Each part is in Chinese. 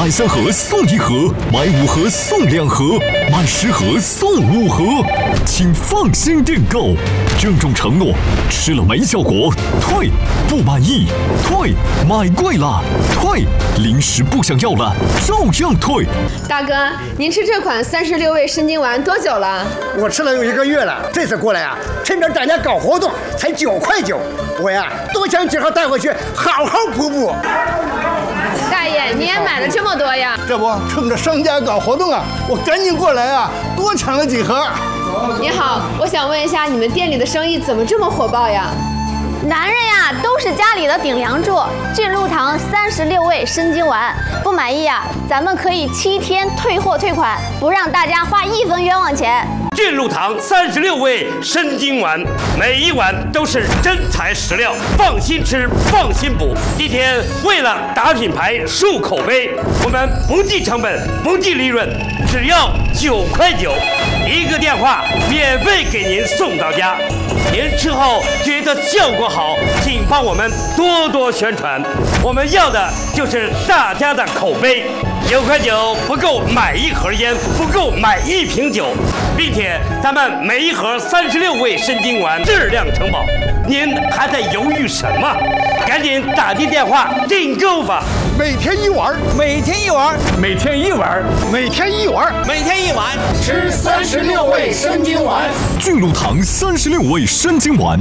买3盒送1盒，买5盒送2盒，买10盒送5盒，请放心订购。郑重承诺，吃了没效果退，不满意退，买贵了退，零食不想要了照样退。 大哥，您吃这款36味参精丸多久了？ 我吃了有1个月了，这次过来啊，趁着大家搞活动，才9块9。我呀，多想几盒带回去，好好补补。 大爷，你也买了这么多呀？ 这不，趁着商家搞活动啊，我赶紧过来啊，多抢了几盒。 你好，我想问一下，你们店里的生意怎么这么火爆呀？ 男人呀，都是家里的顶梁柱。俊鹿堂36味参精丸，不满意呀，咱们可以7天退货退款，不让大家花1分冤枉钱。 俊鹿堂36味参精丸，每一碗都是真材实料，放心吃，放心补。今天为了打品牌、树口碑，我们不计成本，不计利润，只要9块9，一个电话免费给您送到家。您吃后觉得效果好，请帮我们多多宣传。我们要的就是大家的口碑。9块9不够买1盒烟，不够买1瓶酒，并且咱们每1盒36味参精丸质量承保。您还在犹豫什么？赶紧打进电话订购吧！ 每天1碗， 每天1碗， 每天1碗，每天1碗， 每天1碗， 吃36味参精丸。 俊鹿堂36味参精丸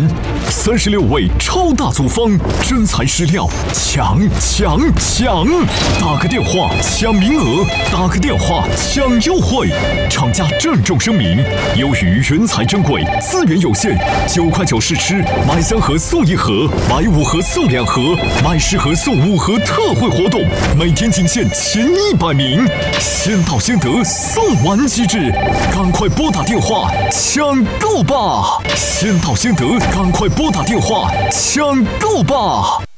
，36味超大组方，真材实料，抢！打个电话抢名额，打个电话抢优惠。厂家郑重声明，由于原材珍贵，资源有限，9块9试吃，买3盒送1盒，买5盒送2盒，买10盒送5盒特惠活动，每天仅限前100名，先到先得，送完即止，赶快拨打电话抢购吧！先到先得，赶快拨打电话抢购吧！